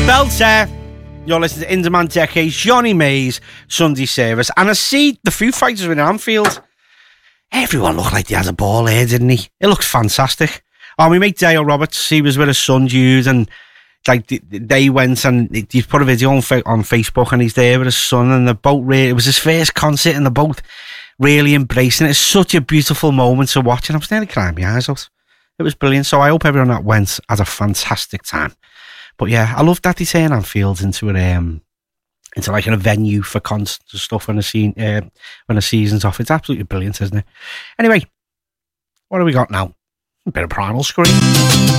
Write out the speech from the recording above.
Belter. You're listening to In Demand Decades, Johnny Mays, Sunday Service. And I see the Foo Fighters were in Anfield. Everyone looked like they had a ball here, didn't he? It looks fantastic. Oh, my mate Dale Roberts, he was with his son Jude, and like they went and he put a video on Facebook, and he's there with his son, and the boat really, it was his first concert, and the boat really embracing it. It's such a beautiful moment to watch, and I was nearly crying my eyes out. It was brilliant. So I hope everyone that went had a fantastic time. But yeah, I love that they turn Anfield into like a venue for concerts and stuff when the season's off. It's absolutely brilliant, isn't it? Anyway, what have we got now? A bit of Primal Scream.